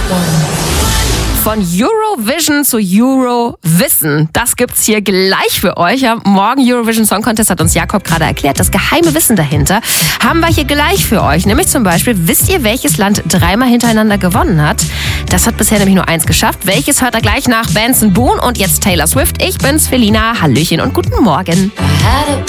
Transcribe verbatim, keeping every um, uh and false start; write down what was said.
Von Eurovision zu Eurowissen. Das gibt's hier gleich für euch. Am Morgen Eurovision Song Contest hat uns Jakob gerade erklärt. Das geheime Wissen dahinter haben wir hier gleich für euch. Nämlich zum Beispiel, wisst ihr, welches Land dreimal hintereinander gewonnen hat? Das hat bisher nämlich nur eins geschafft. Welches hört er gleich nach Benson Boone und jetzt Taylor Swift? Ich bin's, Felina. Hallöchen und guten Morgen.